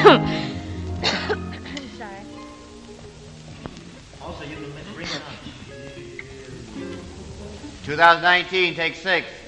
Sorry. Also, you can bring up. 2019, take 6.